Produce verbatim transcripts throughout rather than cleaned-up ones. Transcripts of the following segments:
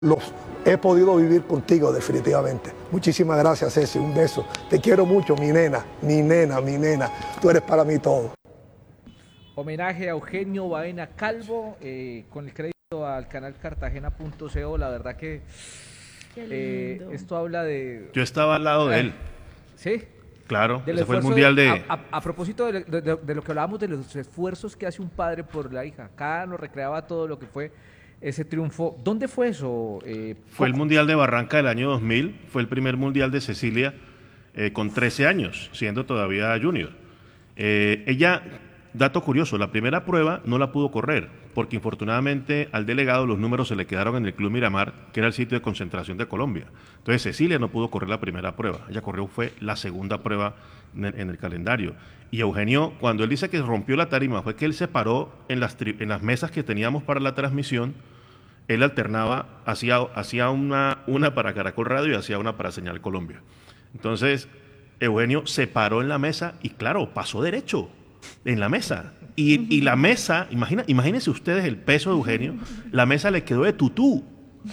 los he podido vivir contigo definitivamente. Muchísimas gracias, Ceci, un beso. Te quiero mucho, mi nena, mi nena, mi nena. Tú eres para mí todo. Homenaje a Eugenio Baena Calvo, eh, con el crédito al canal cartagena punto co. La verdad que eh, esto habla de... Yo estaba al lado de él. ¿Sí? Claro, ese fue el mundial de... A, a, a propósito de, de, de lo que hablábamos de los esfuerzos que hace un padre por la hija, acá nos recreaba todo lo que fue ese triunfo. ¿Dónde fue eso? Eh, fue el mundial de Barranca del año dos mil, fue el primer mundial de Cecilia eh, con trece años, siendo todavía junior. Eh, ella, dato curioso, la primera prueba no la pudo correr, porque infortunadamente al delegado los números se le quedaron en el Club Miramar, que era el sitio de concentración de Colombia. Entonces Cecilia no pudo correr la primera prueba, ella corrió fue la segunda prueba en el, en el calendario. Y Eugenio, cuando él dice que rompió la tarima, fue que él se paró en las, en las mesas que teníamos para la transmisión, él alternaba, hacía, hacía una, una para Caracol Radio y hacía una para Señal Colombia. Entonces, Eugenio se paró en la mesa y claro, pasó derecho en la mesa. Y, y la mesa, imagina, imagínense ustedes el peso de Eugenio, la mesa le quedó de tutú.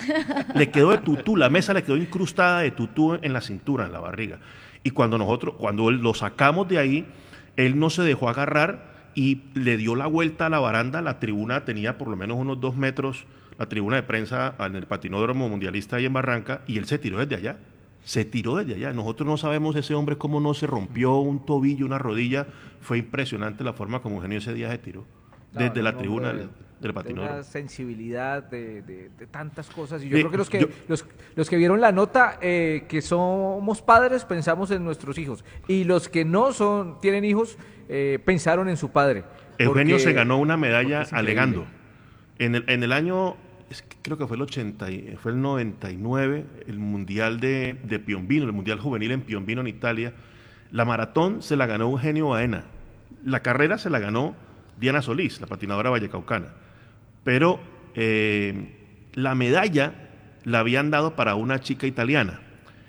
Le quedó de tutú, la mesa le quedó incrustada de tutú en la cintura, en la barriga. Y cuando nosotros, cuando él, lo sacamos de ahí, él no se dejó agarrar y le dio la vuelta a la baranda. La tribuna tenía por lo menos unos dos metros, la tribuna de prensa en el patinódromo mundialista ahí en Barranca, y él se tiró desde allá. Se tiró desde allá. Nosotros no sabemos ese hombre cómo no se rompió un tobillo, una rodilla. Fue impresionante la forma como Eugenio ese día se tiró. Desde no, la no, tribuna del, del patinódromo. Una sensibilidad de, de, de tantas cosas. Y yo de, creo que los que, yo, los, los que vieron la nota, eh, que somos padres, pensamos en nuestros hijos. Y los que no son tienen hijos, eh, pensaron en su padre. Eugenio porque, se ganó una medalla alegando. En el, en el año... creo que fue el ochenta, fue el noventa y nueve, el mundial de, de Piombino, el mundial juvenil en Piombino, en Italia. La maratón se la ganó Eugenio Baena, la carrera se la ganó Diana Solís, la patinadora vallecaucana, pero eh, la medalla la habían dado para una chica italiana,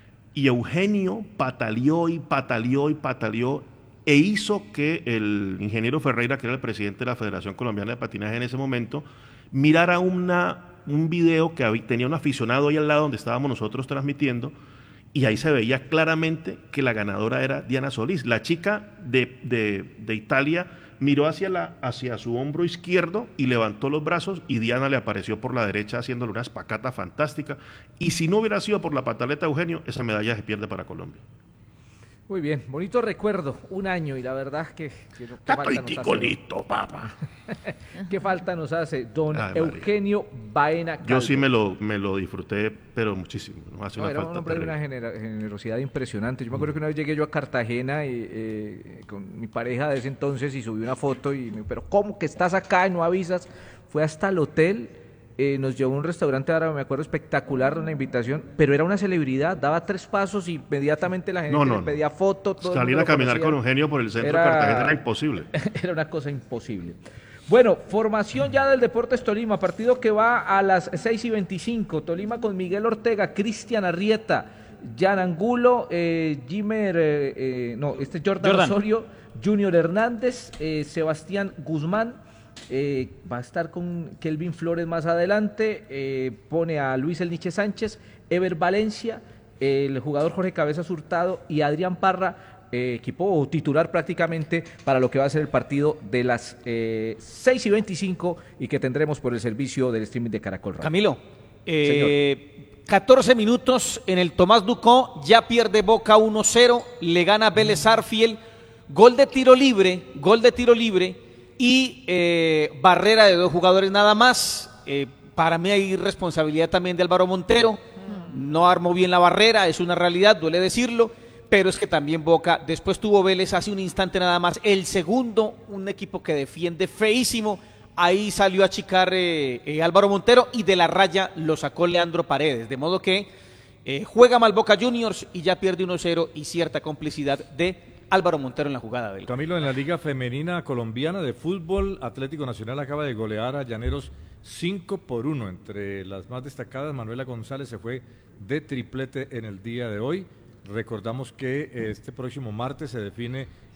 y Eugenio pataleó y pataleó y pataleó e hizo que el ingeniero Ferreira, que era el presidente de la Federación Colombiana de Patinaje en ese momento, mirara una un video que tenía un aficionado ahí al lado donde estábamos nosotros transmitiendo, y ahí se veía claramente que la ganadora era Diana Solís. La chica de, de, de Italia miró hacia, la, hacia su hombro izquierdo y levantó los brazos, y Diana le apareció por la derecha haciéndole una espacata fantástica, y si no hubiera sido por la pataleta de Eugenio, esa medalla se pierde para Colombia. Muy bien, bonito recuerdo, un año, y la verdad que... que Está todo listo, papá. ¿Qué falta nos hace don Ay, Eugenio Baena Calvo? Yo sí me lo, me lo disfruté, pero muchísimo. Nos hace no, una era falta un hombre de una generosidad impresionante. Yo me acuerdo que una vez llegué yo a Cartagena y, eh, con mi pareja de ese entonces, y subí una foto, y me pero ¿cómo que estás acá y no avisas? Fue hasta el hotel. Eh, nos llevó a un restaurante árabe, me acuerdo, espectacular, una invitación, pero era una celebridad, daba tres pasos y inmediatamente la gente no, no, le pedía foto. Todo salir a caminar conocía. Con Eugenio por el centro era, de Cartagena era imposible. Era una cosa imposible. Bueno, formación ya del Deportes Tolima, partido que va a las seis y veinticinco, Tolima con Miguel Ortega, Cristian Arrieta, Jan Angulo, eh, Jimer, eh, eh, no, este es Jordan, Jordan Osorio, Junior Hernández, eh, Sebastián Guzmán. Eh, va a estar con Kelvin Flores más adelante, eh, pone a Luis Elniche Sánchez, Ever Valencia, eh, el jugador Jorge Cabezas Hurtado y Adrián Parra, eh, equipo titular prácticamente para lo que va a ser el partido de las eh, seis y veinticinco y que tendremos por el servicio del streaming de Caracol Radio. Camilo, eh, catorce minutos en el Tomás Ducó, ya pierde Boca uno cero, le gana Vélez Arfiel, gol de tiro libre, gol de tiro libre, y eh, barrera de dos jugadores nada más. Eh, para mí hay responsabilidad también de Álvaro Montero, no armó bien la barrera, es una realidad, duele decirlo, pero es que también Boca, después tuvo Vélez hace un instante nada más, el segundo, un equipo que defiende feísimo, ahí salió a achicar eh, eh, Álvaro Montero, y de la raya lo sacó Leandro Paredes, de modo que eh, juega mal Boca Juniors y ya pierde uno cero, y cierta complicidad de Álvaro Montero en la jugada de él. Camilo, en la Liga Femenina Colombiana de Fútbol, Atlético Nacional acaba de golear a Llaneros cinco por uno. Entre las más destacadas, Manuela González se fue de triplete en el día de hoy. Recordamos que este próximo martes se define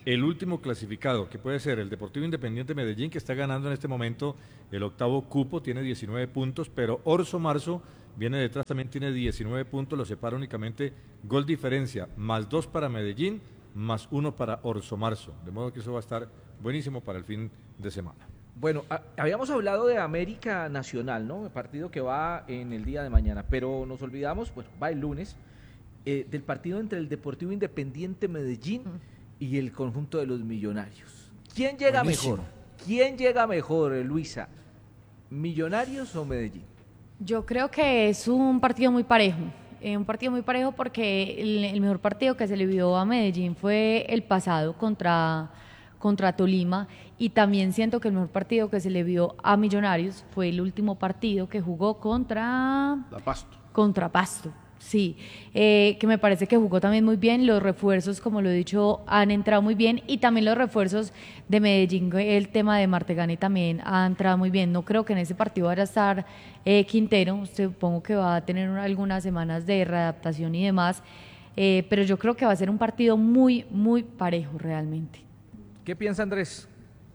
el último clasificado, que puede ser el Deportivo Independiente Medellín, que está ganando en este momento el octavo cupo, tiene diecinueve puntos, pero Orso Marzo viene detrás, también tiene diecinueve puntos, lo separa únicamente gol diferencia, más dos para Medellín, más uno para Orso Marzo, de modo que eso va a estar buenísimo para el fin de semana. Bueno, a, habíamos hablado de América Nacional, ¿no? El partido que va en el día de mañana, pero nos olvidamos, pues va el lunes, eh, del partido entre el Deportivo Independiente Medellín y el conjunto de los Millonarios. ¿Quién llega Buenísimo. mejor? ¿Quién llega mejor, eh, Luisa? ¿Millonarios o Medellín? Yo creo que es un partido muy parejo. Eh, un partido muy parejo porque el, el mejor partido que se le vio a Medellín fue el pasado contra, contra Tolima, y también siento que el mejor partido que se le vio a Millonarios fue el último partido que jugó contra... La Pasto. Contra Pasto, sí, eh, que me parece que jugó también muy bien. Los refuerzos, como lo he dicho, han entrado muy bien, y también los refuerzos de Medellín, el tema de Martegani también ha entrado muy bien. No creo que en ese partido vaya a estar eh, Quintero, supongo que va a tener una, algunas semanas de readaptación y demás, eh, pero yo creo que va a ser un partido muy, muy parejo realmente. ¿Qué piensa Andrés?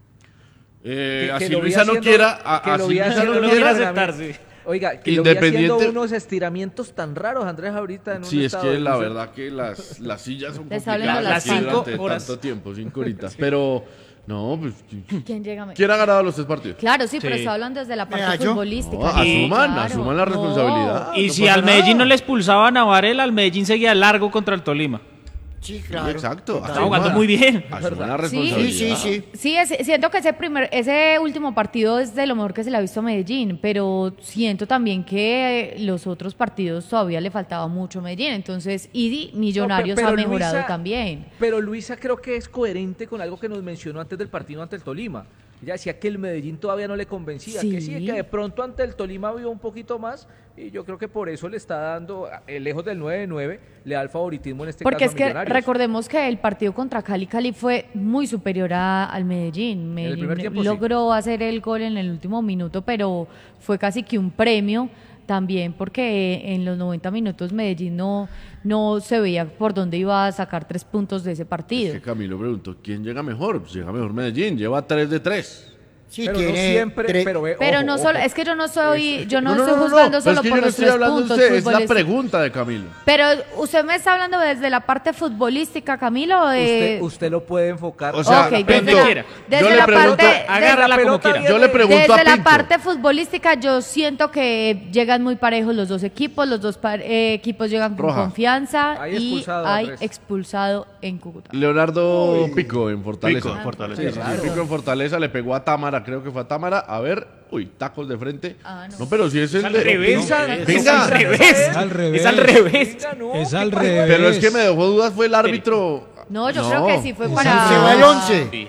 Eh, Que- que así lo vi Luisa no haciendo- quiera, a- que lo así vi Luisa haciendo no unos quiera. entrenamientos- Oiga, que lo vi Independiente- haciendo unos estiramientos tan raros, Andrés, ahorita en un Sí, es estado que de la luz. verdad que las, las sillas son Les hablan complicadas a las aquí cinco durante horas. tanto tiempo, cinco horitas. Pero, no, pues, ¿Quién llega mejor? ¿quién ha ganado los tres partidos? Claro, sí, pero Sí. está hablando desde la parte Mira, yo- futbolística. No, asuman, Claro. asuman la No. responsabilidad. Y no si pasa al Medellín nada. no le expulsaban a Varela, al Medellín seguía largo contra el Tolima. Sí, Sí, claro. exacto. Total. Está jugando muy bien. Asuman la Sí. responsabilidad. Sí, sí, sí. Sí, es- siento que ese primer, ese último partido es de lo mejor que se le ha visto a Medellín, pero siento también que los otros partidos todavía le faltaba mucho a Medellín, entonces, y Millonarios No, pe- ha pero mejorado Luisa- también. Pero Luisa creo que es coherente con algo que nos mencionó antes del partido ante el Tolima. Ella decía que el Medellín todavía no le convencía, que sí, Sí. que de pronto ante el Tolima vio un poquito más, y yo creo que por eso le está dando, eh, lejos del nueve de nueve, le da el favoritismo en este Porque caso es a que Millonarios. recordemos que el partido contra Cali, Cali fue muy superior a- al Medellín. el Medellín primer tiempo, sí. logró hacer el gol en el último minuto, pero fue casi que un premio también, porque en los noventa minutos Medellín no, no se veía por dónde iba a sacar tres puntos de ese partido. Es que Camilo preguntó, ¿quién llega mejor? Pues llega mejor Medellín, lleva tres de tres. Sí, pero no tiene siempre, tre- pero, ve, Pero ojo, no ojo. solo, es que yo no soy, yo no, no, estoy no, juzgando pero solo es que por yo no los estoy tres hablando de puntos usted, es la futbolísticos. pregunta de Camilo. Pero usted me está hablando desde la parte futbolística, Camilo, o de... Usted, usted lo puede enfocar. O sea, Ok, desde Pinto, la, quiera. desde yo le la pregunto- parte, desde- Agárrala como pelota quiera. Yo le pregunto desde a la Pinto. parte futbolística yo siento que llegan muy parejos los dos equipos, los dos par- eh, equipos llegan con Roja. confianza Hay y expulsado, hay Andrés. expulsado en Cúcuta. Leonardo Pico en Fortaleza. Pico en Fortaleza. Sí, sí, sí, Pico en Fortaleza le pegó a Támara, creo que fue a Támara. A ver, uy, tacos de frente. Ah, no. no. pero si es el Al de. revés. Venga, Es venga. al revés. Es al revés. Es al revés. Venga, no, Es ¿qué al pasó? revés. Pero es que me dejó dudas, fue el árbitro. No, yo creo que sí fue es para... Se va el once.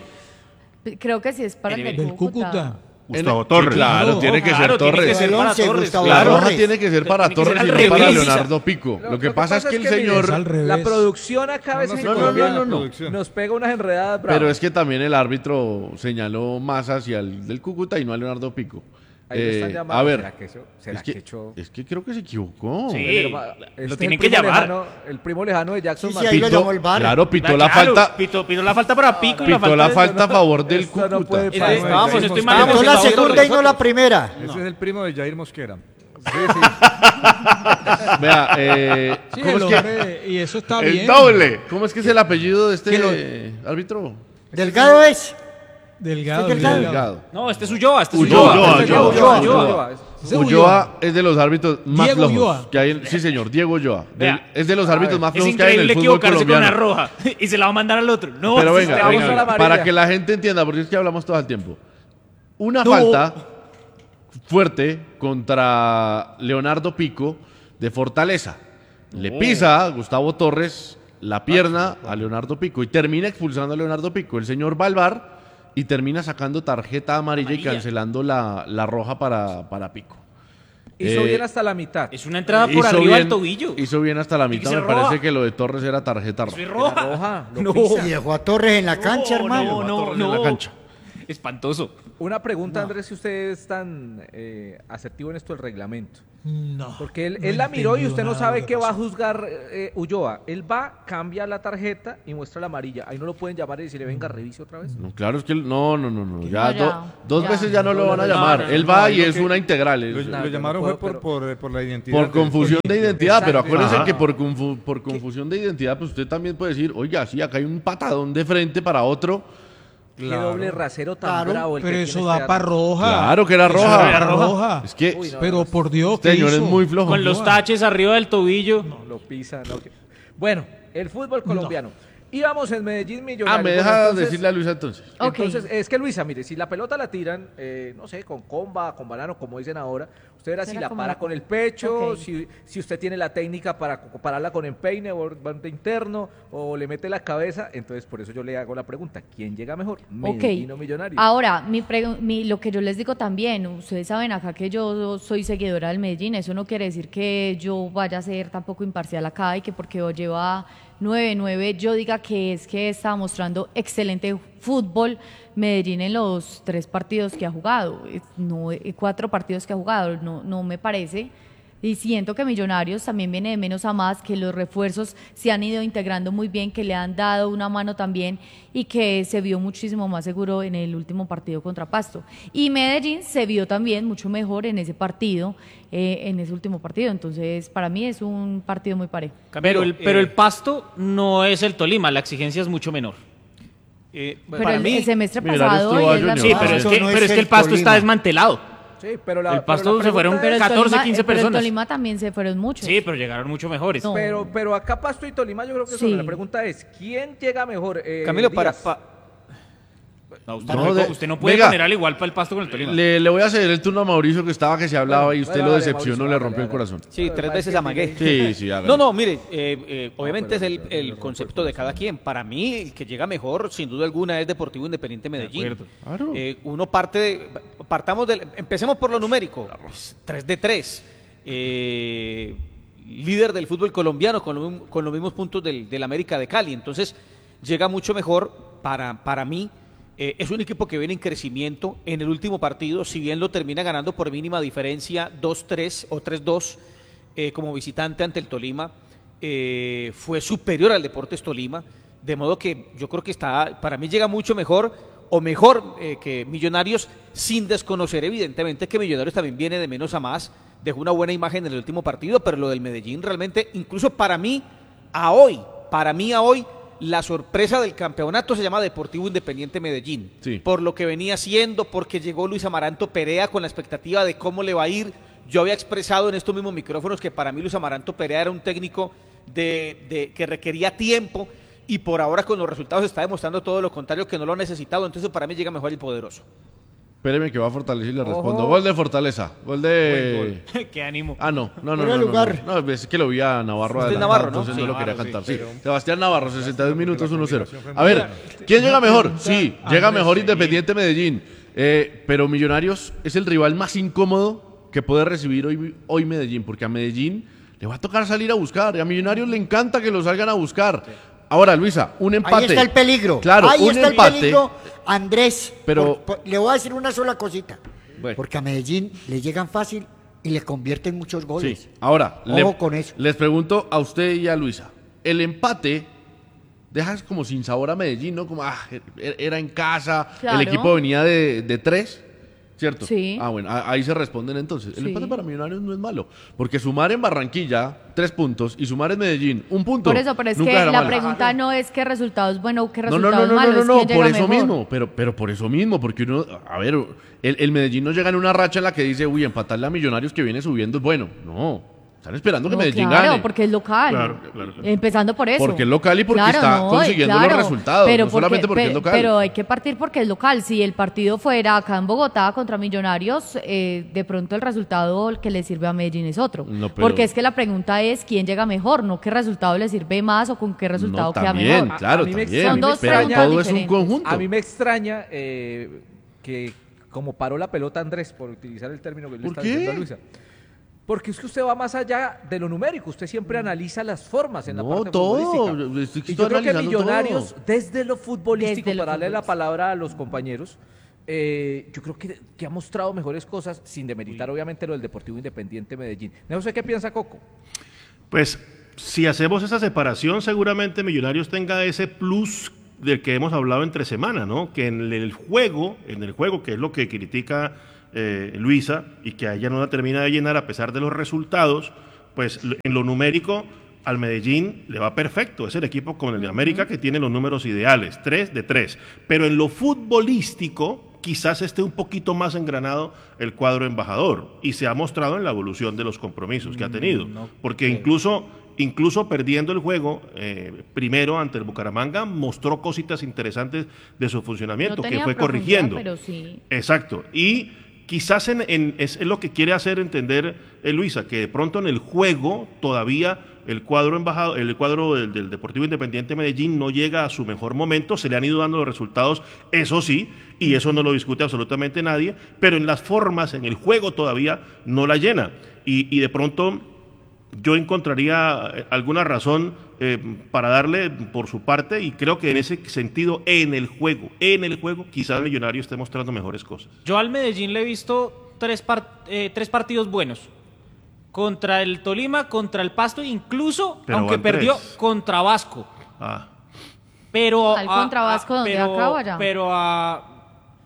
Creo que sí es para el de Del Cúcuta. Cúcuta. Gustavo Sí, Torres. claro, Claro, tiene que claro, ser tiene Torres. que ser para once, Torres. Gustavo La Claro. roja Torres. tiene que ser para Tiene que ser Torres al y no para revés. Leonardo Pico. Lo- Lo que lo que pasa es pasa que es el que, mire, señor. Es al revés. La producción acá a veces No, en no, no, Colombia no, no, no. nos pega unas enredadas bravas. Pero es que también el árbitro señaló más hacia el del Cúcuta y no a Leonardo Pico. Ahí lo están Eh, llamando. a ver, ¿Será que eso- será es, que, que echó- es que creo que se equivocó. Sí. El herma- lo este es tienen el que primo llamar. lejano- el primo lejano de Jackson Sí, sí, Martínez. ahí lo Pitó- llamó el V A R. Claro, pitó Ah, la claro, falta. Pitó, pitó la falta para Pico y la Pitó falta la de- falta a favor del Esto no Cúcuta. puede Es de- pasar. Vamos, Jair estoy Mosquera. mal. Pitó la Nosotros- segunda y no la primera. Ese es el primo de Jair Mosquera. Sí, sí. Vea, eh, Sí, ¿cómo el es que hombre, y eso está el bien. doble? ¿Cómo es que es el apellido de este Que lo- eh, árbitro? Delgado es. Delgado. Sí, Delgado. Delgado. No, este es Ulloa, este es Ulloa, Ulloa. Ulloa, Este es Ulloa, Ulloa, Ulloa. Ulloa. Ese es Ulloa es de los árbitros más Diego flojos Ulloa. que hay. en- sí, señor, Diego Ulloa. Del- Vea, es de los árbitros más Es flojos que hay en el increíble fútbol equivocarse con una colombiano. roja y se la va a mandar al otro. No, Pero sí, venga, se vamos venga, a la amarilla. para que la gente entienda, porque es que hablamos todo el tiempo. Una No. falta fuerte contra Leonardo Pico de Fortaleza. Le pisa a Gustavo Torres la pierna a Leonardo Pico y termina expulsando a Leonardo Pico. El señor va al V A R y termina sacando tarjeta amarilla, Amarilla. y cancelando la, la roja para, para Pico. Hizo Eh, bien hasta la mitad. Es una entrada por Hizo arriba bien- del tobillo. Hizo bien hasta la Tiene que mitad. ser Me parece roja. que lo de Torres era tarjeta roja. Eso es roja. roja, lo No. pisa. Y dejó a Torres en la cancha, No, hermano. no, Torres no. en la cancha. espantoso. Una pregunta, No. Andrés, si usted es tan eh, asertivo en esto del reglamento. No. Porque él, no él la miró y entendió usted no nada sabe de lo qué que va a pasó. juzgar eh, Ulloa. Él va, cambia la tarjeta y muestra la amarilla. Ahí no lo pueden llamar y decirle, venga, revise otra vez. No, claro, es que él- no, no, no, no. Ya, No, ya, do- dos ya. veces ya no lo van a No, llamar. no, no, Él no, va no, y lo es que- una integral. es- Lo, No, lo yo llamaron no fue puedo, por, pero- por, por la identidad. Por del- confusión de identidad, pero Exacto. acuérdense Ajá. que por, confu- por confusión de identidad, pues usted también puede decir, oiga, sí, acá hay un patadón de frente para otro. Qué doble rasero tan Claro, bravo el Pero que eso tiene da este para árbitro. roja. Claro que era Eso roja. era roja. Es que, Uy, no, Pero por Dios, este ¿qué señor es hizo? muy flojo. Con los taches arriba del tobillo. No, lo pisa. No. Bueno, el fútbol colombiano. Íbamos en Medellín Millonarios. Ah, me Bueno, deja entonces- decirle a Luisa entonces. Ok. Entonces, es que Luisa, mire, si la pelota la tiran, eh, no sé, con comba, con banano, como dicen ahora, usted verá si Será la como para la- con el pecho, Ok. si, si usted tiene la técnica para co- pararla con empeine o bande interno, o le mete la cabeza, entonces por eso yo le hago la pregunta, ¿quién llega mejor? Ok. Medellín o Millonarios. Ahora, mi pregu- mi- lo que yo les digo también, ustedes saben acá que yo soy seguidora del Medellín, eso no quiere decir que yo vaya a ser tampoco imparcial acá y que porque lleva nueve nueve yo diga que es que está mostrando excelente fútbol Medellín en los tres partidos que ha jugado, eh, no, eh, cuatro partidos que ha jugado, no, no me parece. Y siento que Millonarios también viene de menos a más, que los refuerzos se han ido integrando muy bien, que le han dado una mano también y que se vio muchísimo más seguro en el último partido contra Pasto. Y Medellín se vio también mucho mejor en ese partido, eh, en ese último partido. Entonces, para mí es un partido muy parejo. Pero el, pero eh, el Pasto no es el Tolima, la exigencia es mucho menor. Eh, Pero para el, mí, el semestre Millonarios pasado tuvo y a es la Junior. sí, pero es Eso que, no pero es es que el el Pasto Tolima. está desmantelado. Sí, pero la, el Pasto pero la se fueron pregunta es- Pero el catorce, Tolima- quince eh, pero el personas. Tolima también se fueron muchos. Sí, pero llegaron mucho mejores. No. Pero, pero acá Pasto y Tolima yo creo que Sí. son. La pregunta es, ¿quién llega mejor? Eh, Camilo, para, Díaz. pa- no, usted, No, no, de- usted no puede venga. poner al igual para el Pasto con el Tolima. Le, le voy a ceder el turno a Mauricio que estaba que se hablaba Bueno, y usted bueno, lo dale, decepcionó, Mauricio, le dale, rompió el dale. corazón. Sí, Pero tres es veces que amagué. Sí, sí, hágale. No, no, mire, eh, eh, obviamente pero- es el, el concepto de cada quien. Para mí, el que llega mejor, sin duda alguna, es Deportivo Independiente Medellín. acuerdo. Claro. Eh, uno parte de, partamos del, empecemos por lo numérico, tres de tres. Eh, líder del fútbol colombiano con, lo- con los mismos puntos del, del América de Cali. Entonces, llega mucho mejor para, para mí. Eh, es un equipo que viene en crecimiento. En el último partido, si bien lo termina ganando por mínima diferencia dos tres o tres dos eh, como visitante ante el Tolima, eh, fue superior al Deportes Tolima. De modo que yo creo que está, para mí llega mucho mejor o mejor eh, que Millonarios, sin desconocer evidentemente que Millonarios también viene de menos a más. Dejó una buena imagen en el último partido, pero lo del Medellín realmente, incluso para mí, a hoy, para mí a hoy, la sorpresa del campeonato se llama Deportivo Independiente Medellín. Sí. Por lo que venía haciendo, porque llegó Luis Amaranto Perea con la expectativa de cómo le va a ir. Yo había expresado en estos mismos micrófonos que para mí Luis Amaranto Perea era un técnico de, de, que requería tiempo, y por ahora con los resultados está demostrando todo lo contrario, que no lo ha necesitado. Entonces para mí llega mejor el poderoso. Espéreme que va a Fortaleza y le respondo. Ojo. Gol de Fortaleza. Gol de... Qué ánimo. Ah, no, no, no. Fuera No, de no, lugar. no, no, es que lo vi a Navarro Usted es adelantado, Navarro, ¿no? entonces Sí, no lo quería Navarro, cantar. sí, Sí, pero- Sebastián Navarro, sesenta y dos minutos, porque la uno cero. combinación fue A ver, muy ¿quién llega mejor? pregunta, Sí, Andrés, llega mejor sí. Independiente Medellín. Eh, pero Millonarios es el rival más incómodo que puede recibir hoy, hoy Medellín, porque a Medellín le va a tocar salir a buscar. Y a Millonarios le encanta que lo salgan a buscar. Ahora, Luisa, un empate. Ahí está el peligro. Claro, Ahí un está empate. el peligro, Andrés. Pero- por- por- le voy a decir una sola cosita. Bueno. Porque a Medellín le llegan fácil y le convierten muchos goles. Sí. Ahora, Ojo le- con eso. les pregunto a usted y a Luisa. El empate deja como sin sabor a Medellín, ¿no? Como, ah, er- era en casa, Claro. el equipo venía de, de tres, ¿cierto? Sí. Ah, bueno, a- ahí se responden entonces. El Sí. empate para Millonarios no es malo, porque sumar en Barranquilla tres puntos y sumar en Medellín un punto. Por eso, pero es nunca que era la malo. pregunta no es qué resultado es bueno o qué No, no, resultado no, no, es malo, no, no, es no, quién por llega eso mejor. mismo, pero, pero por eso mismo, porque uno, a ver, el, el Medellín no llega en una racha en la que dice, uy, empatarle a Millonarios que viene subiendo es bueno. No, están esperando que No, Medellín claro, gane. porque es local. Claro, claro, claro. Empezando por eso. Porque es local y porque Claro, está no, consiguiendo claro, los resultados, pero no solamente porque pe- es local. Pero hay que partir porque es local. Si el partido fuera acá en Bogotá contra Millonarios, eh, de pronto el resultado que le sirve a Medellín es otro. No, pero- Porque es que la pregunta es quién llega mejor, no qué resultado le sirve más o con qué resultado No, queda también, mejor. claro, A- a mí me también. extraña- Son dos pero preguntas todo es un diferentes. conjunto. A mí me extraña eh, que como paró la pelota Andrés, por utilizar el término que le ¿Por está qué? diciendo a Luisa. Porque es que usted va más allá de lo numérico, usted siempre analiza las formas en la No, parte todo, futbolística. estoy- Y estoy yo creo que analizando Millonarios, todo. desde lo futbolístico, Desde lo para darle la futbolístico. palabra a los compañeros, eh, yo creo que, que ha mostrado mejores cosas, sin demeritar obviamente lo del Deportivo Independiente Medellín. No sé qué piensa Coco. Pues si hacemos esa separación, seguramente Millonarios tenga ese plus del que hemos hablado entre semana, ¿no? Que en el juego, en el juego, que es lo que critica eh, Luisa, y que a ella no la termina de llenar a pesar de los resultados, pues en lo numérico al Medellín le va perfecto, es el equipo con el de América que tiene los números ideales, tres de tres, pero en lo futbolístico quizás esté un poquito más engranado el cuadro embajador, y se ha mostrado en la evolución de los compromisos que ha tenido, porque incluso, incluso perdiendo el juego eh, primero ante el Bucaramanga, mostró cositas interesantes de su funcionamiento, No que fue tenía profundidad, corrigiendo. pero sí. Exacto, y quizás en, en, es, es lo que quiere hacer entender eh, Luisa, que de pronto en el juego todavía el cuadro embajado, el cuadro del, del Deportivo Independiente Medellín no llega a su mejor momento, se le han ido dando los resultados, eso sí, y eso no lo discute absolutamente nadie, pero en las formas, en el juego todavía no la llena, y, y de pronto yo encontraría alguna razón eh, para darle por su parte, y creo que en ese sentido, en el juego, en el juego, quizás el Millonario esté mostrando mejores cosas. Yo al Medellín le he visto tres, par- eh, tres partidos buenos. Contra el Tolima, contra el Pasto, incluso, Pero aunque van perdió, tres. contra Vasco. Ah. Pero ¿Al a- contra Vasco a- dónde? pero- ¿Acá o allá? Pero a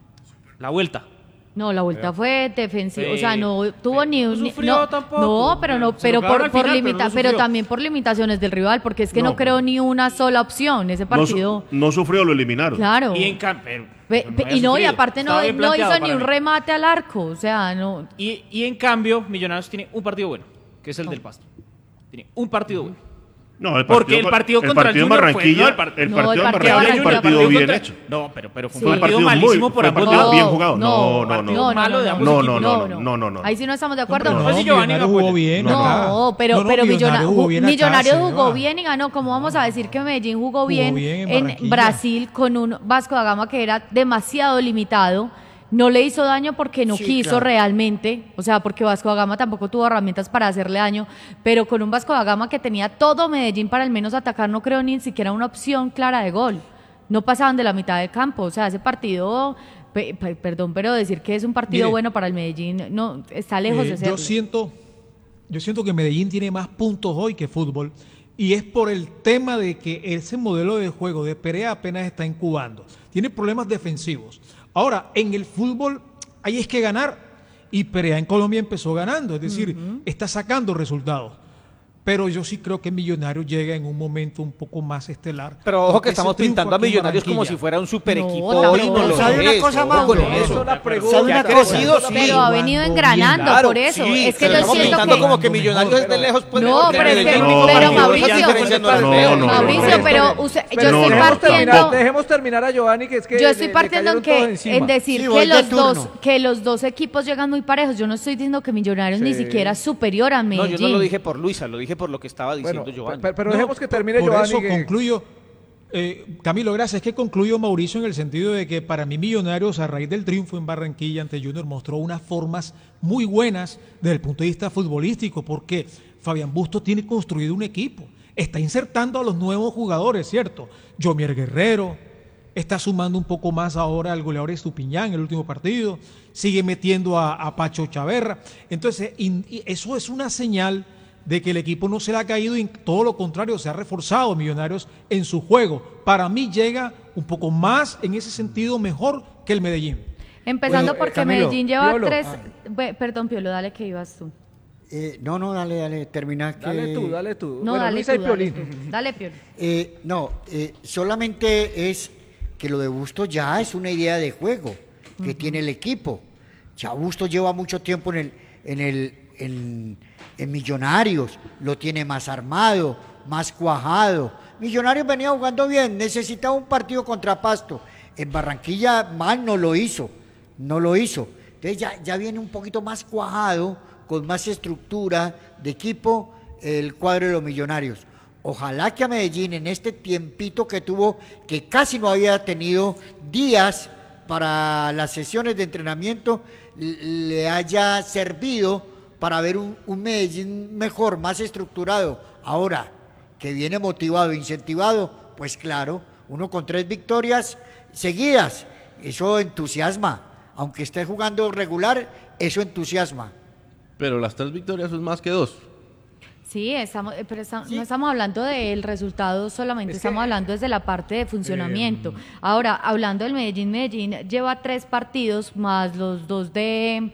la vuelta. No, la vuelta fue defensiva, o sea, Eh, no tuvo ni un... no ni- sufrió no, tampoco. no, pero no, Se pero lo clavaron por, al por final, limita, pero no pero sufrió. también por limitaciones del rival, porque es que no, No, creó ni una sola opción ese No, partido. su- no sufrió, lo eliminaron. Claro. Y en cambio. Pe- pe- y no, y aparte no, no hizo ni un remate. remate al arco, o sea, no. Y, y en cambio, Millonarios tiene un partido bueno, que es el del Pasto. Tiene un partido bueno. No, el Porque el partido el contra el partido en Junior fue- Barranquilla, no, el par- el No, partido el en partido Barranquilla de fue un partido Junior bien contra- hecho. No, pero, pero fue un Sí. Fue un partido, partido muy, malísimo por fue un ambos partido lados. bien jugado. No, no, no. no, malo de no, ambos No, equipos. no, no, no, no, no. Ahí sí no estamos de acuerdo. No, No, si Giovanni Millonario no jugó apoya. bien No, acá. pero, No, no, pero Millonario Millona- jugó bien acá, Millonarios se jugó va. bien y ganó. ¿Cómo vamos a decir que Medellín jugó bien, bien en en, Barranquilla. Brasil con un Vasco da Gama que era demasiado limitado? No le hizo daño porque no Sí, quiso claro. realmente, o sea, porque Vasco da Gama tampoco tuvo herramientas para hacerle daño, pero con un Vasco da Gama que tenía todo Medellín para al menos atacar, no creo ni siquiera una opción clara de gol. No pasaban de la mitad del campo, o sea, ese partido, pe- pe- perdón, pero decir que es un partido Mire, bueno para el Medellín, no, está lejos Eh, de ser. yo siento, yo siento que Medellín tiene más puntos hoy que fútbol, y es por el tema de que ese modelo de juego de Perea apenas está incubando. Tiene problemas defensivos. Ahora, en el fútbol ahí es que ganar, y Perea en Colombia empezó ganando, es decir, está sacando resultados. Pero yo sí creo que Millonarios llega en un momento un poco más estelar. Pero ojo que Porque ese estamos triunfo pintando a aquí en Millonarios como Barranquilla- si fuera un super No, equipo. tampoco. Hoy no lo ¿Sabe una es, cosa, ojo Mauro? con Eso eso. la pregunta. ¿Sabe una Ha cosa? crecido, sí. Pero ha venido Jugando engranando bien. por eso. Sí, es que pero yo estamos siento pintando que... como que Millonarios es de lejos. Pues, No, mejor que pero es que- Medellín. No, pero no, Mauricio, ya diferencia no es no, feo. no, no, Mauricio, no. pero usted- yo Pero estoy no, dejemos partiendo... terminar, dejemos terminar a Giovanni, que es que Yo le- estoy le partiendo en, cayeron todos que, encima. en decir Sí, que voy de los, dos, turno. que los dos equipos llegan muy parejos. Yo no estoy diciendo que Millonarios ni Sí. siquiera es superior a No, Medellín. yo no lo dije por Luisa, lo dije por lo que estaba diciendo Bueno, Giovanni. pero, pero No, dejemos que termine por Giovanni. eso que- concluyo, eh, Camilo, gracias. Es que concluyo, Mauricio, en el sentido de que para mí Millonarios, a raíz del triunfo en Barranquilla ante Junior, mostró unas formas muy buenas desde el punto de vista futbolístico, porque Fabián Bustos tiene construido un equipo. Está insertando a los nuevos jugadores, ¿cierto? Jomier Guerrero, está sumando un poco más ahora al goleador Estupiñán en el último partido, sigue metiendo a, a Pacho Chaverra. Entonces, in- y eso es una señal de que el equipo no se le ha caído y todo lo contrario, se ha reforzado Millonarios en su juego. Para mí llega un poco más en ese sentido mejor que el Medellín. Empezando Bueno, eh, porque Camilo, Medellín lleva Piolo. tres... Ve- Perdón, Piolo, dale que ibas tú. Eh, no, no, dale, dale, termina. Que, Dale tú, dale tú. No, Bueno, dale Luisa tú, y dale Piolín. tú. Dale, Piolo. Eh, no, eh, solamente es que lo de Bustos ya es una idea de juego que tiene el equipo. Ya Bustos lleva mucho tiempo en el, en el, en, en Millonarios, lo tiene más armado, más cuajado. Millonarios venía jugando bien, necesitaba un partido contra Pasto. En Barranquilla mal no lo hizo, no lo hizo. Entonces ya, ya viene un poquito más cuajado, con más estructura de equipo, el cuadro de los Millonarios. Ojalá que a Medellín en este tiempito que tuvo, que casi no había tenido días para las sesiones de entrenamiento, le haya servido para ver un, un Medellín mejor, más estructurado. Ahora, que viene motivado, incentivado, pues claro, uno con tres victorias seguidas, eso entusiasma. Aunque esté jugando regular, eso entusiasma. Pero las tres victorias son más que dos. Sí, estamos, pero estamos, sí. no estamos hablando del resultado solamente, es estamos que, hablando desde la parte de funcionamiento. Eh, Ahora, hablando del Medellín, Medellín lleva tres partidos más los dos de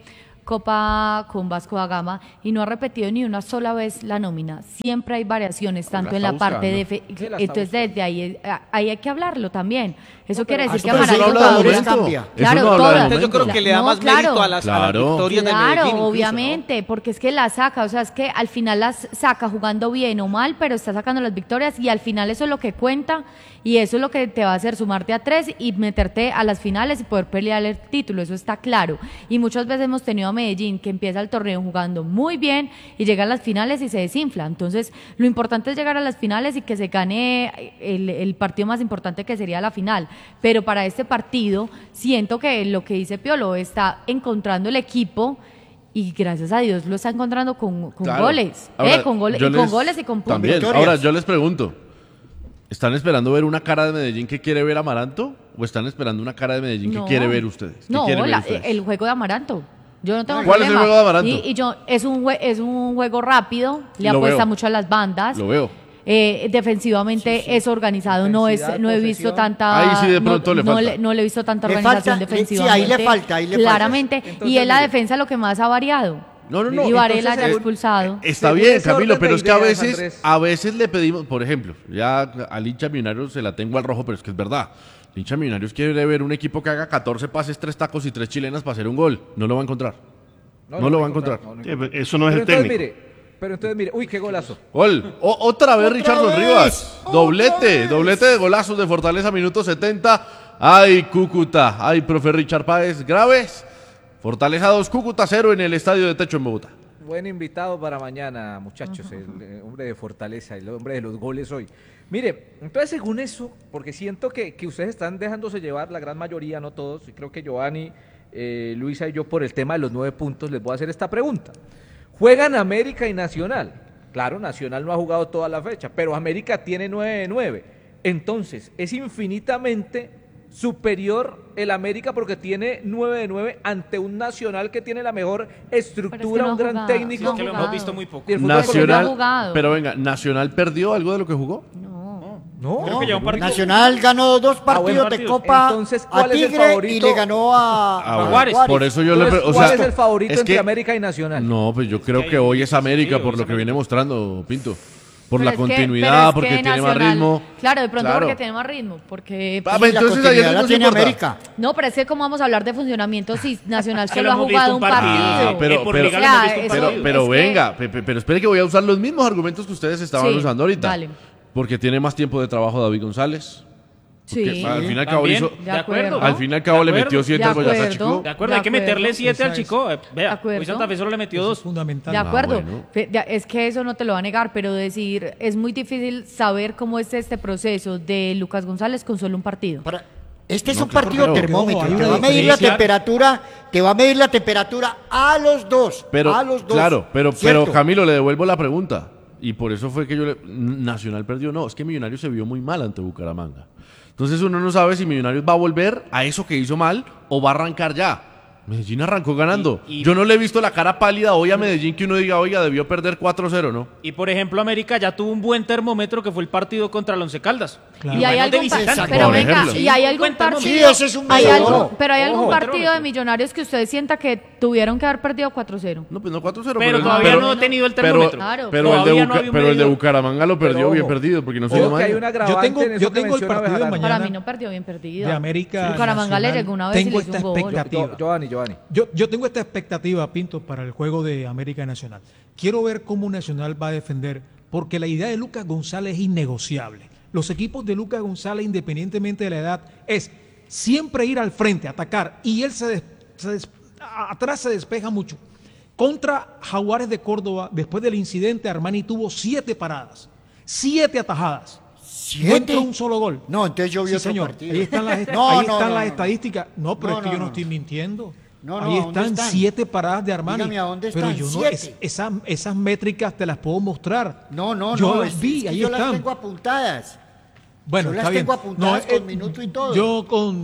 Copa con Vasco da Gama y no ha repetido ni una sola vez la nómina. Siempre hay variaciones, tanto la en la parte de... Fe... Entonces, desde ahí, ahí hay que hablarlo también. Eso no, quiere decir que Amaranto jugadores cambia. Claro, no todas. Entonces yo creo que le da no, más claro, mérito a las, claro. a las victorias claro, de Medellín. Claro, obviamente, ¿no? Porque es que las saca, o sea, es que al final las saca jugando bien o mal, pero está sacando las victorias y al final eso es lo que cuenta y eso es lo que te va a hacer sumarte a tres y meterte a las finales y poder pelear el título, eso está claro. Y muchas veces hemos tenido a Medellín que empieza el torneo jugando muy bien y llega a las finales y se desinfla. Entonces, lo importante es llegar a las finales y que se gane el, el partido más importante que sería la final. Pero para este partido, siento que lo que dice Piolo está encontrando el equipo y gracias a Dios lo está encontrando con, con claro. goles. Ahora, eh, con, gole, y les, con goles y con puntos. También. Ahora, yo les pregunto, ¿están esperando ver una cara de Medellín que quiere ver Amaranto o están esperando una cara de Medellín no. que quiere ver ustedes? No, ver la, ustedes? el juego de Amaranto. Yo no tengo ¿Cuál problema. es el juego de Amaranto? Y, y yo, es un, es un juego rápido, le Lo apuesta veo. mucho a las bandas. Lo veo. Eh, defensivamente sí, sí. es organizado, no es no he visto posesión. tanta Ahí sí de pronto no, le falta. No le, no le he visto tanta Le organización falta, defensivamente. Sí, ahí le falta, ahí le claramente, falta. Entonces, y es la mire. defensa lo que más ha variado. No, no, no. Y Varela Entonces, ya eh, expulsado. Está Según bien, ese Camilo, orden pero de es que a ideas, veces, Andrés. a veces le pedimos, por ejemplo, ya al hincha millonario se la tengo al rojo, pero es que es verdad. El hincha Millonarios quiere ver un equipo que haga catorce pases, tres tacos y tres chilenas para hacer un gol. No lo va a encontrar. No, no, no lo va a encontrar. No, no encontrar. Eso no es pero el técnico. Mire, pero entonces mire, uy, qué golazo. Gol. O, otra vez ¿Otra Richardson vez? Rivas. Doblete, vez? doblete de golazos de Fortaleza, minuto setenta. Ay, Cúcuta. Ay, profe Richard Páez. Graves. Fortaleza dos, Cúcuta cero en el estadio de Techo en Bogotá. Buen invitado para mañana, muchachos, el, el hombre de Fortaleza, el hombre de los goles hoy. Mire, entonces según eso, porque siento que, que ustedes están dejándose llevar, la gran mayoría, no todos, y creo que Giovanni, eh, Luisa y yo por el tema de los nueve puntos les voy a hacer esta pregunta. Juegan América y Nacional. Claro, Nacional no ha jugado toda la fecha, pero América tiene nueve de nueve. Entonces, es infinitamente superior el América porque tiene nueve de nueve ante un Nacional que tiene la mejor estructura, es que no un gran jugado, técnico. no es que lo hemos visto muy poco. Nacional, no pero venga, ¿Nacional perdió algo de lo que jugó? No. No, Creo que ya un partido. Nacional ganó dos partidos Ah, bueno, de Copa Entonces, a ¿cuál es el Tigre favorito? y le ganó a, Ah, a bueno, Juárez. Por eso yo le Entonces, pre- o ¿cuál sea, es el favorito es entre que- América y Nacional? No, pues yo creo que que hay- hoy es América sí, por lo que viene obviamente. mostrando, Pinto. Por Pero la es que- pero continuidad, es porque que tiene más Nacional- ritmo. Claro, de pronto Claro. porque tiene más ritmo, porque... Ah, Sí, pues la entonces ayer continuidad no la nos tiene importa. América. No, pero es que cómo vamos a hablar de funcionamiento si Nacional Que solo lo ha hemos visto jugado un un partido. partido. Ah, pero- Eh, por pero- liga O lo sea, hemos visto un eso- Pero, partido. pero es que- venga, pe- pe- pero espere que voy a usar los mismos argumentos que ustedes estaban Sí, usando ahorita. dale. Porque tiene más tiempo de trabajo David González. Porque Sí. al fin y al cabo le También, hizo- De de acuerdo. acuerdo. al fin y al cabo De le acuerdo. metió siete De al Boyacá acuerdo. Chico. De acuerdo, De hay que meterle acuerdo. siete al Esa es- Chico. Eh, De Vea, acuerdo. hoy Santa Fe solo le metió Eso dos. es fundamental. De acuerdo, Ah, bueno. Fe- ya- es que eso no te lo va a negar, pero decir, es muy difícil saber cómo es este proceso de Lucas González con solo un partido. Para- Este es No, un claro, partido pero- termómetro, Ojo, hay te una va a medir la diferencia. temperatura, te va a medir la temperatura a los dos, Pero, a los dos. claro, pero, ¿cierto? pero Camilo, le devuelvo la pregunta. Y por eso fue que yo le... Nacional perdió. No, es que Millonarios se vio muy mal ante Bucaramanga. Entonces uno no sabe si Millonarios va a volver a eso que hizo mal o va a arrancar ya. Medellín arrancó ganando. Y- y- Yo no le he visto la cara pálida hoy a Medellín que uno diga, oiga, debió perder cuatro cero, ¿no? Y por ejemplo, América ya tuvo un buen termómetro que fue el partido contra el Once Caldas. Claro. Y hay Bueno, de algún, pa- visitante. pero Por venga, ejemplo. y hay algún Buen termómetro. partido, Sí, ese es un hay medidor. algún- pero hay algún Ojo. partido de Termómetro. Millonarios que usted sienta que tuvieron que haber perdido cuatro cero. No, pues no cuatro cero. Pero el- todavía no ha tenido el pero- termómetro. Claro. Pero, el de, Todavía no Buca- había un pero el de medidor. Bucaramanga lo perdió Pero bien ojo, perdido, porque no se Ojo llama que hay un Yo agravante tengo, en eso yo que tengo el menciona partido de Bejarano. Para mañana mí no perdió bien perdido. de América Bucaramanga le Nacional. llegó una vez y Tengo le hizo esta un gol. expectativa. Yo- Giovanni, Giovanni. Yo, yo tengo esta expectativa, Pinto, para el juego de América Nacional. Quiero ver cómo Nacional va a defender, porque la idea de Lucas González es innegociable. Los equipos de Lucas González, independientemente de la edad, es siempre ir al frente, atacar, y él se, des- se des- a- atrás se despeja mucho. Contra Jaguares de Córdoba, después del incidente, Armani tuvo siete paradas, siete atajadas. No ¿Siete? entró un solo gol. No, entonces yo vi Sí, otro señor. partido. Ahí están las, No, ahí no, están no, las no. estadísticas. No, pero No, es que no, yo no no. estoy mintiendo. No, no, ahí ¿dónde están, están? siete paradas de Armani. Dígame, ¿a dónde pero están? yo no, Siete. es- esas, esas métricas te las puedo mostrar. No, no, yo no. las es- vi, es que ahí yo están. las tengo apuntadas. Bueno, yo está las bien. tengo apuntadas No, con minuto y todo. Yo con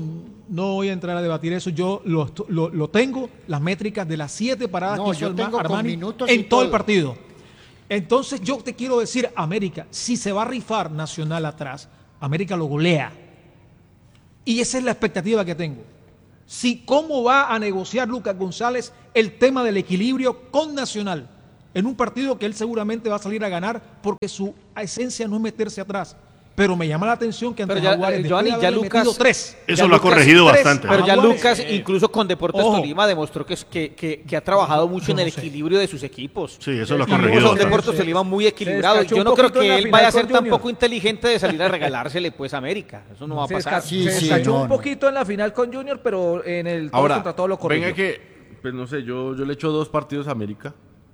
no voy a entrar a debatir eso. Yo lo, lo, lo tengo, las métricas de las siete paradas No, que hizo yo tengo con Armani minutos y en todo el todo. partido. Entonces yo te quiero decir, América, si se va a rifar Nacional atrás, América lo golea. Y esa es la expectativa que tengo. Si cómo va a negociar Lucas González el tema del equilibrio con Nacional en un partido que él seguramente va a salir a ganar porque su esencia no es meterse atrás. Pero me llama la atención que ante Pero ya, Jaguares, eh, después Giovanni, de ya haberle Lucas- metido tres. Eso Ya lo ha Lucas- corregido tres, bastante. Pero ya Jaguares, Lucas, eh, incluso con Deportes ojo. Tolima, demostró que, es- que, que, que ha trabajado mucho Yo en el no sé. equilibrio de sus equipos. Sí, eso lo ha Y corregido Son bastante. Deportes Sí. Tolima muy equilibrados. descachó Yo un no creo poquito en que la él final vaya a con ser Junior. tampoco inteligente de salir a regalársele pues a América. Eso no va a Se pasar. desca- Sí, se sí, descachó no, un no. poquito en la final con Junior, pero en el todo Ahora, contra todo lo corrigió. venga que, pues no sé, yo, yo le echo dos partidos a América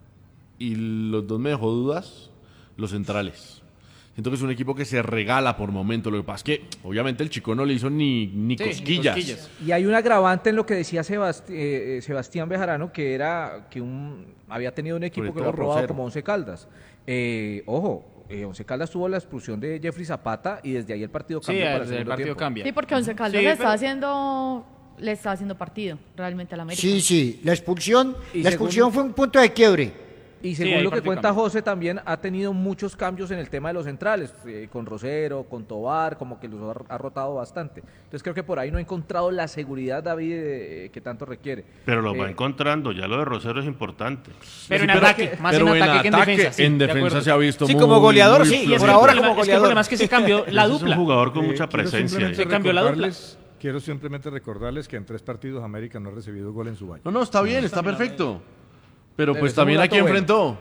y los dos me dejó dudas, los centrales. Siento que es un equipo que se regala por momento. Lo que pasa es que, obviamente, el chico no le hizo ni, ni Sí, ni cosquillas. cosquillas. Y hay un agravante en lo que decía Sebast- eh, eh, Sebastián Bejarano, que era que un, había tenido un equipo Sobre que lo ha todo probado Rosero. como Once Caldas. Eh, ojo, eh, Once Caldas tuvo la expulsión de Jeffrey Zapata y desde ahí el partido Sí, cambió para el desde el segundo partido tiempo. cambia. Sí, porque Once Caldas Sí, le pero- está haciendo le está haciendo partido realmente a la América. Sí, sí, la expulsión, Y la expulsión según- fue un punto de quiebre. Y Sí, según ahí lo que partido cuenta cambia. José, también ha tenido muchos cambios en el tema de los centrales, eh, con Rosero, con Tobar, como que los ha, ha rotado bastante. Entonces creo que por ahí no ha encontrado la seguridad, David, eh, que tanto requiere. Pero lo va Eh, encontrando, ya lo de Rosero es importante. Pero en Sí, ataque, más pero en ataque que en defensa. sí, en de defensa acuerdo. se ha visto Sí, muy, como goleador, muy sí, Y es por que flojito. el ahora problema- como es que el problema goleador. es que se cambió la Ese es dupla. un jugador con Eh, mucha quiero presencia. simplemente Se cambió la dupla. recordarles- Quiero simplemente recordarles que en tres partidos América no ha recibido gol en su valle. No, no, está bien, está perfecto. Pero Pero pues es un también a dato quién bueno. enfrentó.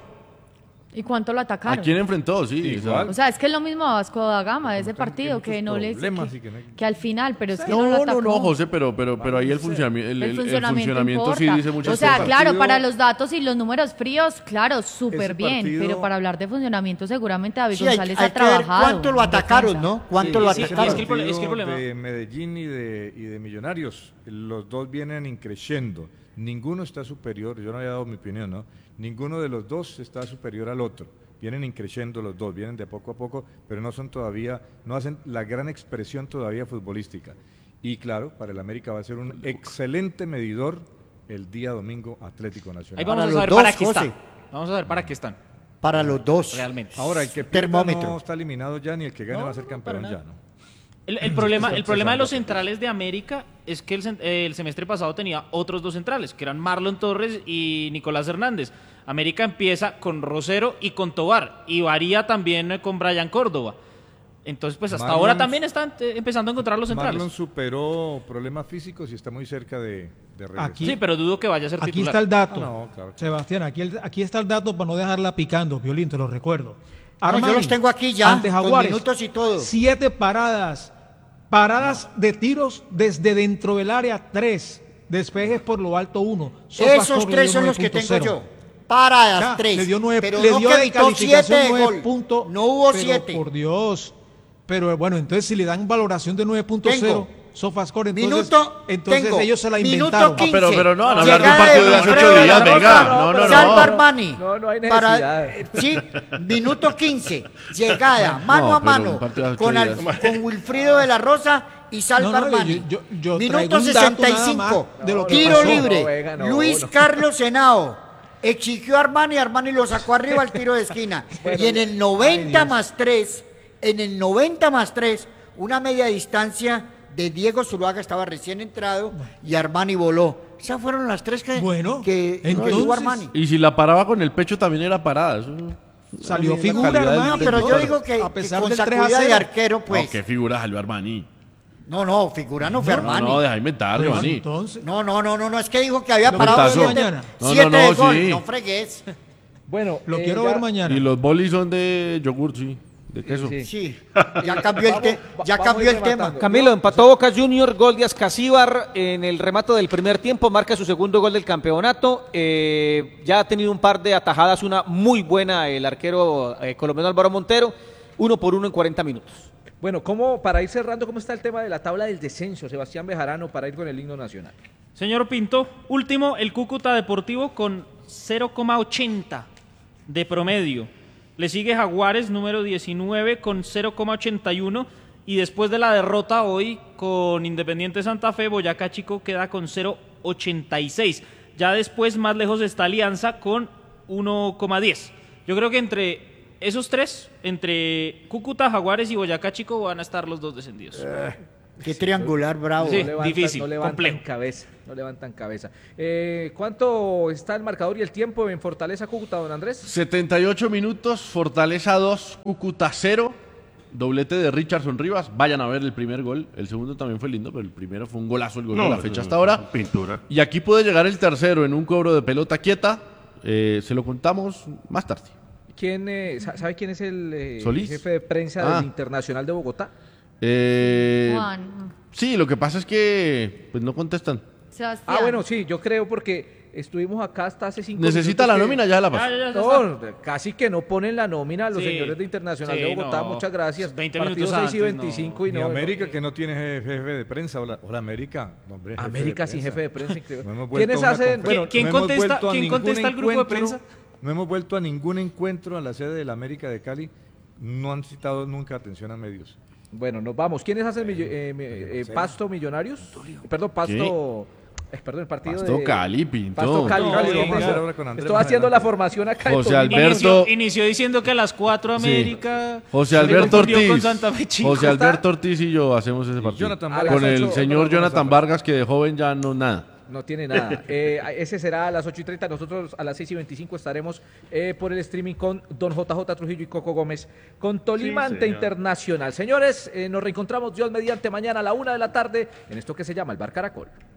¿Y cuánto lo ¿A atacaron? quién enfrentó? Sí, o sea, Igual. O sea, es que es lo mismo a Vasco da Gama de ese partido, muchos que no les problemas que, y que no hay- que al final, pero es que no, lo No, atacó. no, no, José, pero, pero, pero ahí el funcionamiento, el, El el- el funcionamiento, funcionamiento sí importa. dice muchas O sea, cosas. claro, Partido- para los datos y los números fríos, claro, súper Ese bien, partido- pero para hablar de funcionamiento seguramente David Sí, hay, González hay ha que ver trabajado. cuánto lo en atacaron, defensa. ¿no? ¿Cuánto lo sí, sí, atacaron? es que el pro- es que el Partido problema- de Medellín y de, y de Millonarios, los dos vienen increciendo. Ninguno está superior, yo no había dado mi opinión, ¿no? Ninguno de los dos está superior al otro. Vienen increciendo los dos, vienen de poco a poco, pero no son todavía, no hacen la gran expresión todavía futbolística. Y claro, para el América va a ser un excelente medidor el día domingo Atlético Ahí Nacional. vamos Para a los saber dos, para qué José. están. Vamos a ver para qué están, Para los dos. realmente. Ahora, el que pierda Termómetro. no está eliminado ya, ni el que gane No, va a ser no, campeón para ya, nada. ¿no? El, el problema, el problema de los empezando. centrales de América es que el, cen- eh, el semestre pasado tenía otros dos centrales, que eran Marlon Torres y Nicolás Hernández. América empieza con Rosero y con Tobar, y varía también eh, con Brian Córdoba. Entonces, pues hasta Marlon- ahora también están eh, empezando a encontrar los centrales. Marlon superó problemas físicos y está muy cerca de, de regresar. Aquí- Sí, pero dudo que vaya a ser Aquí titular. está el dato. Ah, no, claro. Sebastián, aquí, el- aquí está el dato para no dejarla picando, Violín, te lo recuerdo. No, yo Armani, los tengo aquí ya, ante con Jaguares, minutos y todo. Siete paradas, paradas de tiros desde dentro del área, tres. Despejes por lo alto, uno. Sofascore Esos le tres dio son los que nueve tengo punto cero. yo. Paradas, Ya, tres. Le dio nueve, pero le no dio que de evitó calificación siete de nueve gol. puntos. No hubo pero, siete. Por Dios. Pero bueno, entonces si le dan valoración de nueve punto cero, Tengo. Sofascore, entonces, Minuto, entonces tengo. ellos se la Minuto inventaron. quince. pero- pero no, van a hablar de un Llegada partido de hace Wilfredo ocho de la días, Rosa, venga. No, no, no. Salva Armani. No, no hay Para, necesidad. sí, minuto quince. Llegada, mano No, a pero mano, un partido de hace con, ocho al- días. con Wilfrido de la Rosa y Salva No, no, Armani. yo- yo- yo Minuto traigo un dato sesenta y nada cinco. más de lo que Tiro pasó. libre. No, venga, no, Luis no. Carlos Henao exigió a Armani, Armani lo sacó arriba al tiro de esquina. y en el noventa más tres, en el noventa más tres, una media distancia de Diego Zuluaga estaba recién entrado y Armani voló. Esas fueron las tres que, Bueno, que, que entonces- tuvo Armani. Y si la paraba con el pecho también era parada. Eso, Salió la figura, calidad del- hermano. No, pero yo Entonces, digo que, a que pesar con del tres a sacudida de cero, arquero, pues. No, qué figura salió Armani. No, no, figura no fue No, Armani. no, deja de inventar, Pues, Giovanni. entonces, No, no, no, no, no, es que dijo que había Lo parado putazo. siete, mañana. No, siete no, de no, gol. sí. No fregues. Bueno, lo eh, quiero ya- ver mañana. Y los bolis son de yogur, sí, de queso. Sí. Sí, ya cambió el, te- Vamos, ya vamos cambió a ir el tema. rematando. Camilo, empató Boca Junior, gol de Ascasíbar en el remate del primer tiempo, marca su segundo gol del campeonato. Eh, ya ha tenido un par de atajadas, una muy buena el arquero eh, colombiano Álvaro Montero, uno por uno en cuarenta minutos. Bueno, ¿cómo, para ir cerrando, ¿cómo está el tema de la tabla del descenso, Sebastián Bejarano, para ir con el himno nacional? Señor Pinto, último, el Cúcuta Deportivo con cero coma ochenta de promedio. Le sigue Jaguares, número diecinueve, con cero coma ochenta y uno. Y después de la derrota hoy con Independiente Santa Fe, Boyacá Chico queda con cero coma ochenta y seis. Ya después más lejos está Alianza con uno coma diez. Yo creo que entre esos tres, entre Cúcuta, Jaguares y Boyacá Chico, van a estar los dos descendidos. Eh, qué triangular bravo. Sí, no levantan, difícil, no levantan complejo. cabeza, no levantan cabeza. Eh, ¿Cuánto está el marcador y el tiempo en Fortaleza Cúcuta, don Andrés? setenta y ocho minutos, Fortaleza dos, Cúcuta cero. Doblete de Richardson Rivas. Vayan a ver el primer gol. El segundo también fue lindo, pero el primero fue un golazo el gol No, de la eso fecha es hasta ahora. pintura. Y aquí puede llegar el tercero en un cobro de pelota quieta. Eh, se lo contamos más tarde. ¿Quién, eh, sa- ¿Sabe quién es el eh, ¿Solís? jefe de prensa Ah. del Internacional de Bogotá? Eh, Juan, sí, lo que pasa es que pues no contestan. Sebastián. Ah, bueno, sí, yo creo porque estuvimos acá hasta hace cinco Necesita minutos la que- nómina, ya la Ya, pasó. ya, ya está. No, casi que no ponen la nómina a los Sí, señores de Internacional sí, de Bogotá. no. Muchas gracias. veinte Partido minutos seis y antes, veinticinco y Ni no. América no. que no tiene jefe, jefe de prensa. Hola, hola América. No, hombre, jefe América de sin prensa. jefe de prensa. increíble. No hemos vuelto ¿Quiénes a una hacen? conferencia. Bueno, ¿Quién No hemos contesta- vuelto a quién ningún contesta el grupo de encuentro, prensa? No hemos vuelto a ningún encuentro a la sede de la América de Cali. No han citado nunca atención a medios. bueno, nos vamos. ¿Quiénes hacen millo- eh, mi- eh, Pasto Millonarios? Perdón, Pasto. eh, perdón, el partido Pasto de. Cali, Pinto. Pasto Cali. No, no, sí, no, vamos a no, hacer ahora con Andrés Estoy más haciendo la adelante. formación acá. en José Tolima. Alberto- Inició, inició diciendo que a las cuatro Sí. América. José se Alberto confundió Ortiz. con Santa Fe Chico. José Alberto Ortiz y yo hacemos ese partido. Jonathan A las Con el ocho, señor vamos a Jonathan comenzar. Vargas, que de joven ya no nada. No tiene nada. Eh, ese será a las ocho y treinta. Nosotros a las seis y veinticinco estaremos eh, por el streaming con don J J Trujillo y Coco Gómez con Tolima Sí, ante señor. Internacional. Señores, eh, nos reencontramos Dios mediante mañana a la una de la tarde en esto que se llama el Bar Caracol.